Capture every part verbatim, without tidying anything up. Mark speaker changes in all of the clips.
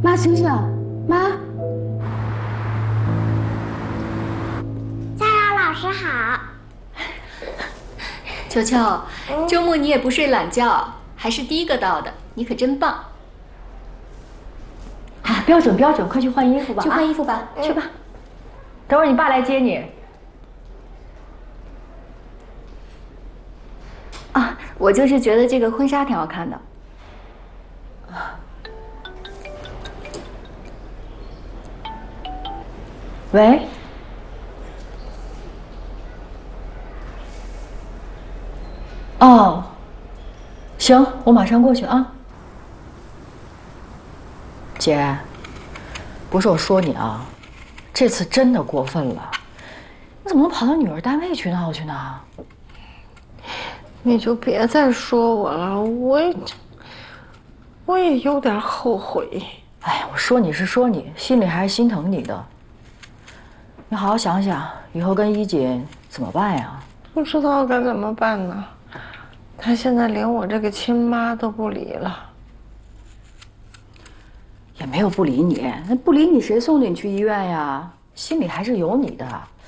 Speaker 1: 妈醒醒，妈！
Speaker 2: 佳瑶老师好。
Speaker 3: 球球，周末你也不睡懒觉，还是第一个到的，你可真棒！
Speaker 1: 啊，标准标准，快去换衣服吧！
Speaker 3: 去换衣服吧，
Speaker 1: 啊、去吧。等会儿你爸来接你。
Speaker 3: 啊，我就是觉得这个婚纱挺好看的。
Speaker 1: 喂。哦，行，我马上过去啊。姐，不是我说你啊，这次真的过分了，你怎么能跑到女儿单位去闹去呢？
Speaker 4: 你就别再说我了，我也，我也有点后悔。
Speaker 1: 哎，我说你是说你，心里还是心疼你的。你好好想想，以后跟衣锦怎么办呀？
Speaker 4: 不知道该怎么办呢。他现在连我这个亲妈都不理了。
Speaker 1: 也没有不理你，那不理你谁送你去医院呀？心里还是有你的。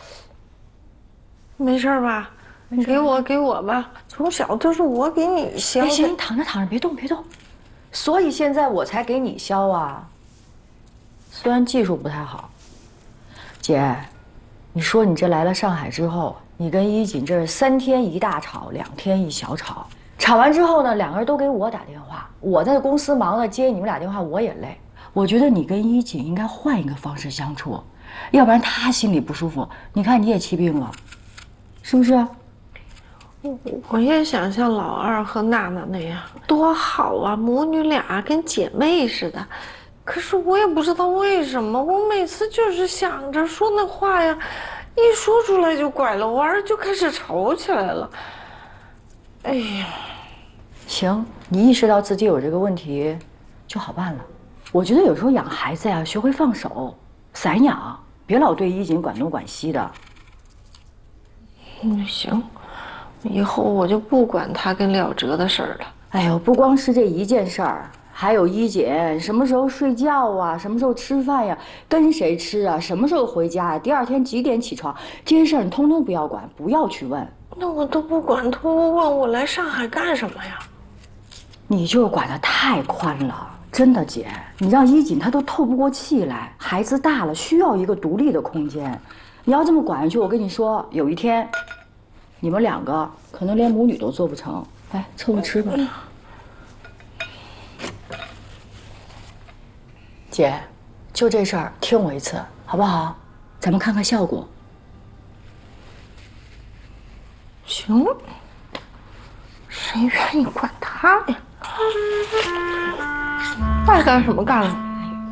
Speaker 4: 没事吧？你给我给我吧，从小都是我给你削的。
Speaker 1: 行，你躺着躺着，别动别动。所以现在我才给你削啊。虽然技术不太好，姐，你说你这来了上海之后，你跟衣锦这是三天一大吵，两天一小吵。吵完之后呢，两个人都给我打电话，我在公司忙了，接你们俩电话我也累。我觉得你跟衣锦应该换一个方式相处，要不然她心里不舒服。你看你也气病了，是不是？
Speaker 4: 我我也想像老二和娜娜那样，多好啊，母女俩跟姐妹似的。可是我也不知道为什么，我每次就是想着说那话呀，一说出来就拐了弯，就开始吵起来了。哎呀，
Speaker 1: 行，你意识到自己有这个问题，就好办了。我觉得有时候养孩子呀，学会放手，散养，别老对衣锦管东管西的。
Speaker 4: 嗯，行，以后我就不管他跟廖哲的事儿了。
Speaker 1: 哎呦，不光是这一件事儿，还有衣锦什么时候睡觉啊，什么时候吃饭呀，跟谁吃啊，什么时候回家呀，第二天几点起床，这些事儿你通通不要管，不要去问。
Speaker 4: 那我都不管，他不问我来上海干什么呀？
Speaker 1: 你就是管得太宽了。真的姐，你让衣锦她都透不过气来，孩子大了需要一个独立的空间，你要这么管下去，我跟你说，有一天，你们两个可能连母女都做不成。来，凑合吃吧。姐，就这事儿，听我一次，好不好？咱们看看效果。
Speaker 4: 行，谁愿意管他呀？爱干什么干了。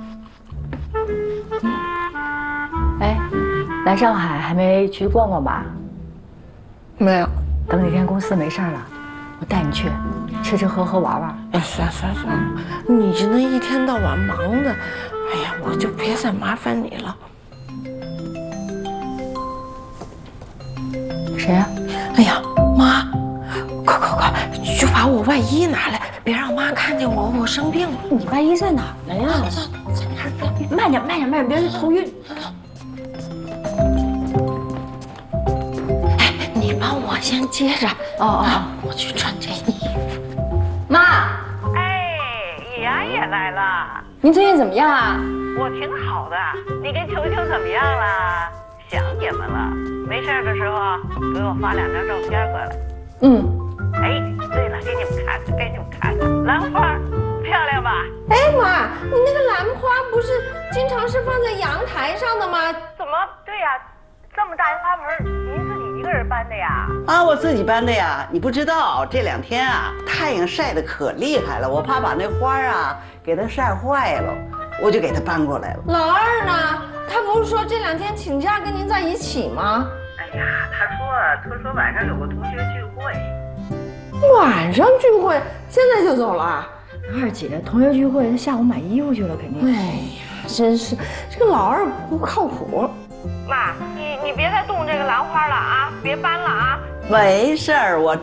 Speaker 1: 哎，来上海还没去逛逛吧？
Speaker 4: 没有。
Speaker 1: 等哪天公司没事了，我带你去吃吃喝喝玩玩。
Speaker 4: 哎，算算算了，你这那一天到晚忙的，哎呀，我就别再麻烦你了。
Speaker 1: 谁呀？
Speaker 4: 哎呀，妈，快快快，去把我外衣拿来，别让妈看见我，我生病了。
Speaker 1: 你外衣在哪儿呢呀？
Speaker 4: 在在那儿，
Speaker 1: 慢点，慢点，慢点，别头晕。
Speaker 4: 哎，你帮我先接着。
Speaker 1: 哦哦哦，
Speaker 4: 我去穿这衣服。
Speaker 1: 妈，
Speaker 5: 哎，乙阳也来了。
Speaker 1: 您最近怎么样啊？
Speaker 5: 我挺好的，你跟球球怎么样了？想你们了。没事的时候给我发两张照片过来。
Speaker 1: 嗯。
Speaker 5: 哎，对了，给你们看看，给你们看看，兰花漂亮吧？
Speaker 4: 哎妈，你那个兰花不是经常是放在阳台上的吗？
Speaker 5: 怎么？对呀，这么大一花盆，您自己一个人搬的呀？
Speaker 6: 啊，我自己搬的呀。你不知道，这两天啊，太阳晒得可厉害了，我怕把那花啊给它晒坏了，我就给它搬过来了。
Speaker 4: 老二呢？他不是说这两天请假跟您在一起吗？
Speaker 5: 哎呀，他说他说晚上有个同学聚会。
Speaker 4: 晚上聚会，现在就走了？
Speaker 1: 二姐，同学聚会，她下午买衣服去了，肯定。
Speaker 4: 哎呀，真是这个老二不靠谱。
Speaker 5: 妈，你你别再动这个兰花了啊，别搬了啊。
Speaker 6: 没事儿，我。